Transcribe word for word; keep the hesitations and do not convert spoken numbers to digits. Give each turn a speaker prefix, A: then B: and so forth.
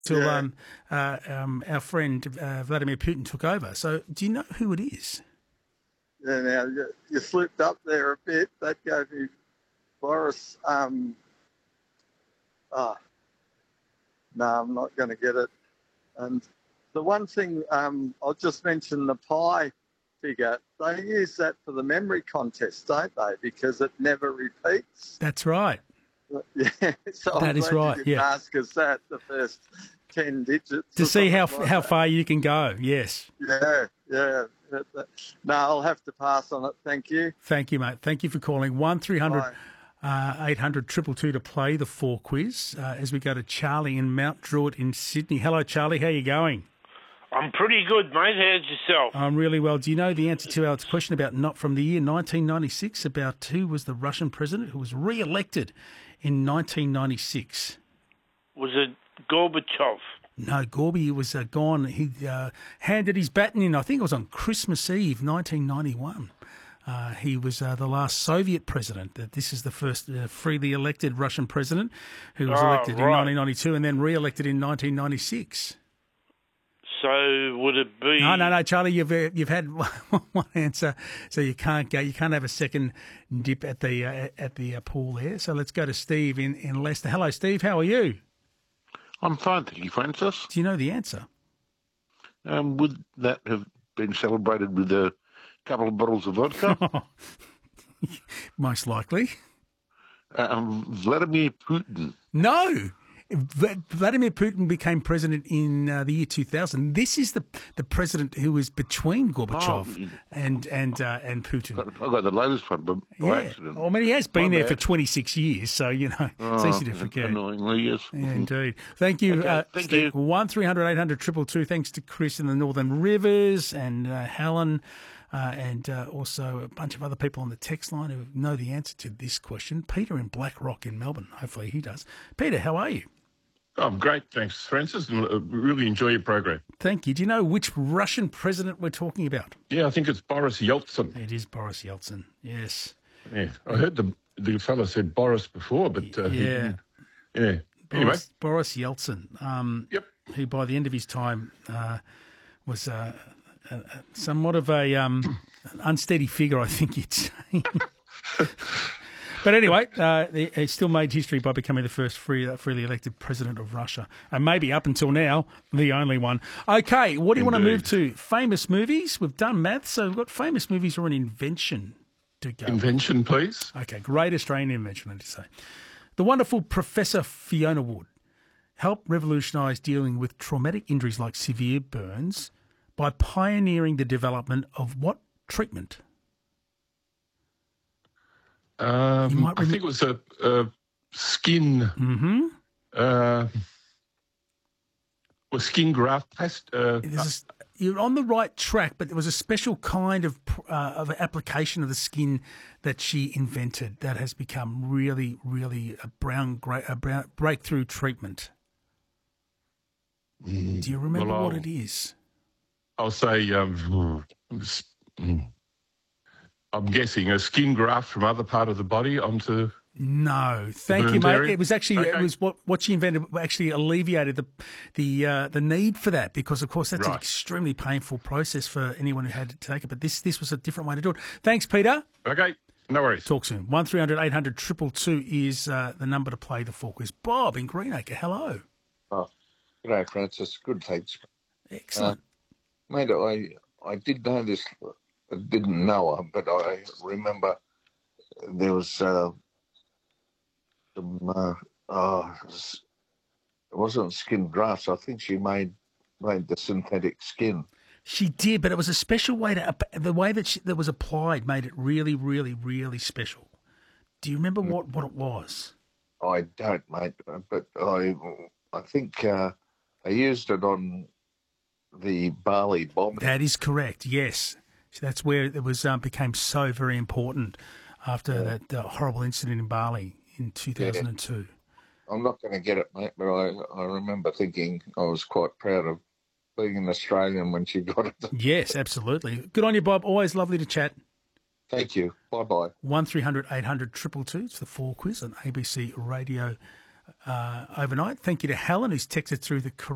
A: till
B: Yeah.
A: um, uh, um, our friend uh, Vladimir Putin took over. So do you know who it is?
B: Yeah, now you, you slipped up there a bit. That gave me Boris. Um, ah, no, I'm not going to get it. And the one thing, um, I'll just mention the pi figure. They use that for the memory contest, don't they? Because it never repeats.
A: That's right.
B: Yeah, so
A: That
B: I'm
A: is
B: glad
A: right,
B: you didn't
A: yeah.
B: ask us that, the first ten digits.
A: To
B: or
A: see how
B: something like
A: how
B: that.
A: far you can go, yes.
B: Yeah, yeah. No, I'll have to pass on it. Thank you.
A: Thank you, mate. Thank you for calling. one three hundred
B: Bye.
A: eight hundred two two two to play the four quiz uh, as we go to Charlie in Mount Druitt in Sydney. Hello, Charlie. How are you going?
C: I'm pretty good, mate. How's yourself?
A: I'm really well. Do you know the answer to our question about not from the year nineteen ninety-six, about who was the Russian president who was re-elected in nineteen ninety-six?
C: Was it Gorbachev?
A: No, Gorby was uh, gone. He uh, handed his baton in, I think it was on Christmas Eve, nineteen ninety-one. Uh, he was uh, the last Soviet president. Uh, this is the first uh, freely elected Russian president who was
C: Oh,
A: elected in
C: right.
A: nineteen ninety-two and then re-elected in nineteen ninety-six.
C: So would it be?
A: No, no, no, Charlie. You've uh, you've had one answer, so you can't go. You can't have a second dip at the uh, at the uh, pool there. So let's go to Steve in, in Leicester. Hello, Steve. How are you?
D: I'm fine, thank you, Francis.
A: Do you know the answer?
D: Um, would that have been celebrated with a couple of bottles of vodka?
A: Most likely.
D: um, Vladimir Putin.
A: No. V- Vladimir Putin became president in uh, the year two thousand. This is the the president who was between Gorbachev
D: Oh.
A: and and uh, and Putin.
D: I got the latest one by, by
A: Yeah.
D: accident.
A: Well, I mean, he has been
D: My
A: there for
D: bad.
A: twenty-six years, so, you know, it's
D: Oh,
A: easy to forget.
D: Annoyingly, yes.
A: Yeah, indeed. Thank you,
D: Okay,
A: uh,
D: thank
A: Steve.
D: you.
A: one three hundred eight hundred two two two. Thanks to Chris in the Northern Rivers and uh, Helen uh, and uh, also a bunch of other people on the text line who know the answer to this question. Peter in Black Rock in Melbourne. Hopefully he does. Peter, how are you?
E: Oh, great. Thanks, Francis. And uh, really enjoy your program.
A: Thank you. Do you know which Russian president we're talking about?
E: Yeah, I think it's Boris Yeltsin.
A: It is Boris Yeltsin, yes.
E: Yeah, I heard the the fellow said Boris before, but uh, he
A: Yeah.
E: didn't- yeah. Anyway,
A: Boris, Boris Yeltsin, um,
E: Yep.
A: who by the end of his time uh, was uh, uh, somewhat of a um, an unsteady figure, I think you'd say. But anyway, uh, he he still made history by becoming the first free, uh, freely elected president of Russia. And maybe up until now, the only one. Okay, what do you want to move
E: Indeed.
A: to? Famous movies? We've done maths, so we've got famous movies or an invention to go.
E: invention, please.
A: Okay, great Australian invention, I need to say. The wonderful Professor Fiona Wood helped revolutionise dealing with traumatic injuries like severe burns by pioneering the development of what treatment? You
E: Um,
A: might
E: I think it was a, a skin,
A: Mm-hmm.
E: uh, or skin graft test. Uh,
A: There's a- you're on the right track, but there was a special kind of uh, of application of the skin that she invented that has become really, really a brown, gra- a brown breakthrough treatment. Do you remember
E: Well,
A: what
E: I'll-
A: it is?
E: I'll say, um, s- mm, I'm guessing a skin graft from other part of the body onto.
A: No, thank you,
E: burns
A: mate.
E: area?
A: It was actually it
E: Okay.
A: was what what she invented actually alleviated the the uh, the need for that because of course that's an
E: Right.
A: extremely painful process for anyone who had to take it. But this this was a different way to do it. Thanks, Peter.
E: Okay, no worries.
A: Talk soon. One three hundred eight hundred triple two is uh, the number to play the four quiz. Bob in Greenacre. Hello.
F: Oh, g'day, Francis. Good, thanks.
A: Excellent.
F: Mate, I I did know this, I didn't know her, but I remember there was uh, some, uh, uh, s- it wasn't skin grafts. I think she made made the synthetic skin.
A: She did, but it was a special way to the way that she, that was applied made it really, really, really special. Do you remember what, what it was?
F: I don't, mate, but I I think uh, I used it on the Bali bomb.
A: That is correct. Yes, so that's where it was um, became so very important after
F: Yeah.
A: that uh, horrible incident in Bali in two thousand two.
F: I'm not going to get it, mate, but I, I remember thinking I was quite proud of being an Australian when she got it.
A: Yes, absolutely. Good on you, Bob. Always lovely to chat.
F: Thank you. Bye-bye.
A: one three hundred eight hundred two two two. It's the four quiz on A B C Radio uh, overnight. Thank you to Helen who's texted through the correct